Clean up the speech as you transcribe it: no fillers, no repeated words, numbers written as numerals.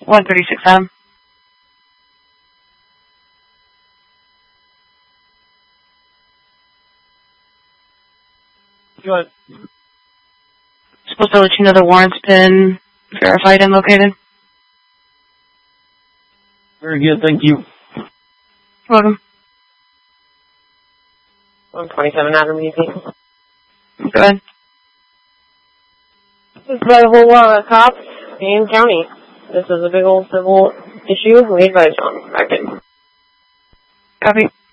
136 M. Good. Supposed to let you know the warrant's been verified and located. Very good, thank you. Welcome. 127 Adam, you think? Go ahead. This is by the whole cops in county. This is a big old civil issue we advised on back in. Copy.